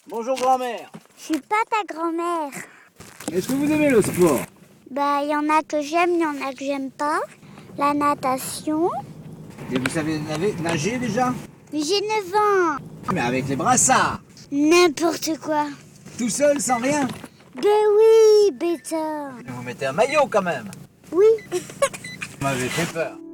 Bonjour grand-mère. Je suis pas ta grand-mère. Est-ce que vous aimez le sport? Bah, il y en a que j'aime, il y en a que j'aime pas. La natation. Et vous savez nager déjà? Mais j'ai 9 ans. Mais avec les brassards. N'importe quoi. Tout seul, sans rien? Ben oui, bêta. Vous mettez un maillot quand même. Oui. Vous m'avez fait peur.